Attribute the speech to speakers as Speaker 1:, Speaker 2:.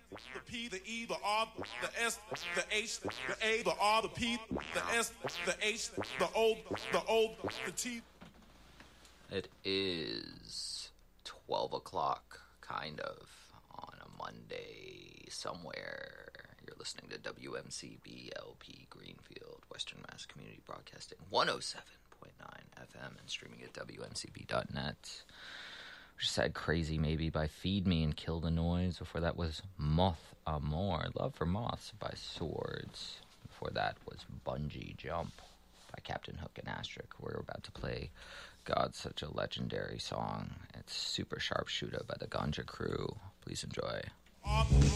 Speaker 1: the P, the E, the R, the S, the H, the A, the R, the P, the S, the H, the O, the T.
Speaker 2: It is 12 o'clock, kind of, on a Monday somewhere. You're listening to WMCB LP Greenfield, Western Mass Community Broadcasting, 107.9 FM, and streaming at WMCB.net. We just had Crazy Maybe by Feed Me and Kill the Noise. Before that was Moth Amor, Love for Moths by Swords. Before that was Bungee Jump by Captain Hook and Astric. We're about to play God's Such a Legendary Song. It's Super Sharpshooter by the Ganja Crew. Please enjoy.